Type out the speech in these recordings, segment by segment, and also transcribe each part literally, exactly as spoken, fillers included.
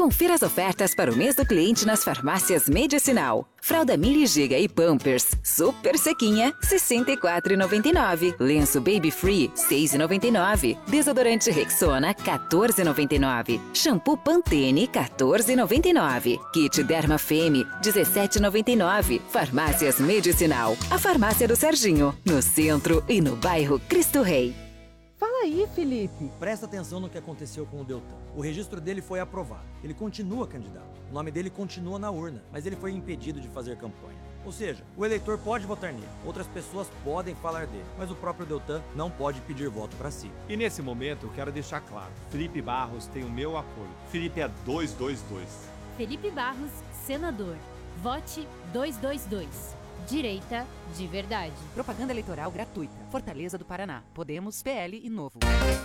Confira as ofertas para o mês do cliente nas farmácias Medicinal. Fralda Mili Giga e Pampers, super sequinha, sessenta e quatro reais e noventa e nove centavos. Lenço Baby Free, seis reais e noventa e nove centavos. Desodorante Rexona, quatorze reais e noventa e nove centavos. Shampoo Pantene, quatorze reais e noventa e nove centavos. Kit Derma Femme, dezessete reais e noventa e nove centavos. Farmácias Medicinal, a farmácia do Serginho, no centro e no bairro Cristo Rei. Fala aí, Felipe. Presta atenção no que aconteceu com o Deltan. O registro dele foi aprovado. Ele continua candidato. O nome dele continua na urna, mas ele foi impedido de fazer campanha. Ou seja, o eleitor pode votar nele, outras pessoas podem falar dele, mas o próprio Deltan não pode pedir voto para si. E nesse momento eu quero deixar claro, Felipe Barros tem o meu apoio. Felipe é duzentos e vinte e dois. Felipe Barros, senador. Vote duzentos e vinte e dois. Direita de verdade. Propaganda eleitoral gratuita. Fortaleza do Paraná. Podemos, P L e Novo.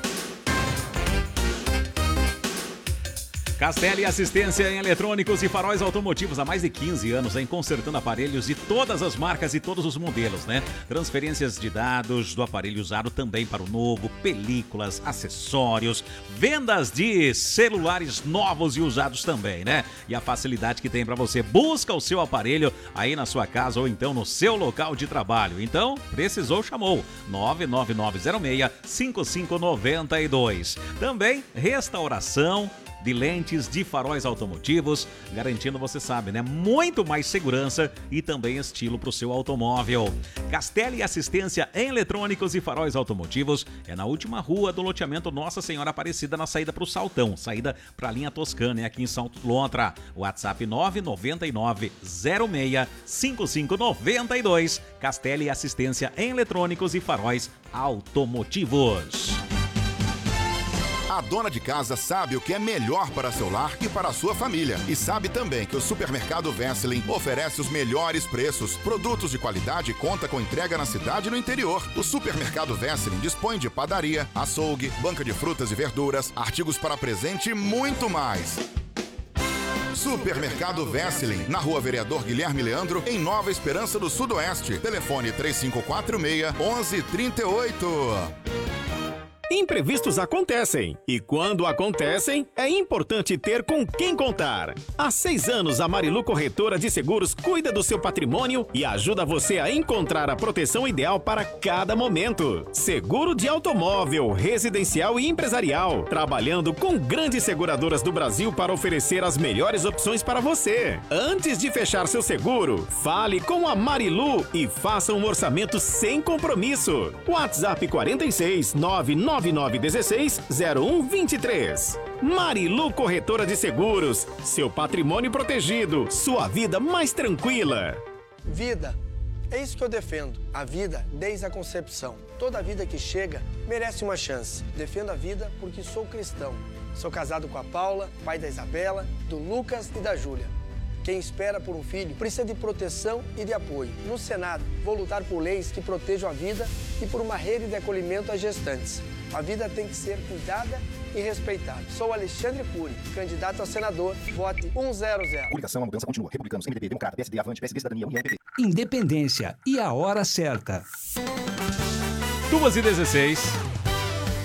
Castelli Assistência em Eletrônicos e Faróis Automotivos há mais de quinze anos, em consertando aparelhos de todas as marcas e todos os modelos, né? Transferências de dados do aparelho usado também para o novo, películas, acessórios, vendas de celulares novos e usados também, né? E a facilidade que tem para você. Busca o seu aparelho aí na sua casa ou então no seu local de trabalho. Então, precisou, chamou. nove nove nove zero seis cinco cinco nove dois. Também restauração de lentes de faróis automotivos, garantindo, você sabe, né, muito mais segurança e também estilo para o seu automóvel. Castelli Assistência em Eletrônicos e Faróis Automotivos é na última rua do loteamento Nossa Senhora Aparecida, na saída para o Saltão, saída para a linha Toscana, é aqui em Salto Lontra. WhatsApp nove nove nove zero seis cinco cinco nove dois. Castelli Assistência em Eletrônicos e Faróis Automotivos. A dona de casa sabe o que é melhor para seu lar e para a sua família. E sabe também que o Supermercado Vesseling oferece os melhores preços, produtos de qualidade e conta com entrega na cidade e no interior. O Supermercado Vesseling dispõe de padaria, açougue, banca de frutas e verduras, artigos para presente e muito mais. Supermercado Vesseling, na Rua Vereador Guilherme Leandro, em Nova Esperança do Sudoeste. Telefone três cinco quatro seis, onze trinta e oito. Imprevistos acontecem e quando acontecem, é importante ter com quem contar. Há seis anos, a Marilu Corretora de Seguros cuida do seu patrimônio e ajuda você a encontrar a proteção ideal para cada momento. Seguro de automóvel, residencial e empresarial, trabalhando com grandes seguradoras do Brasil para oferecer as melhores opções para você. Antes de fechar seu seguro, fale com a Marilu e faça um orçamento sem compromisso. WhatsApp quarenta e seis, nove nove nove um seis, zero um dois três. Marilu Corretora de Seguros, seu patrimônio protegido, sua vida mais tranquila. Vida, é isso que eu defendo. A vida desde a concepção. Toda vida que chega merece uma chance. Defendo a vida porque sou cristão. Sou casado com a Paula, pai da Isabela, do Lucas e da Júlia. Quem espera por um filho precisa de proteção e de apoio. No Senado, vou lutar por leis que protejam a vida e por uma rede de acolhimento às gestantes. A vida tem que ser cuidada e respeitada. Sou Alexandre Cury, candidato a senador. Vote cento. Coligação, a mudança continua. Republicanos, M D B, Democrata, P S D, Avante, P S D, Cidadania, União, P P. Independência e a hora certa. duas e dezesseis.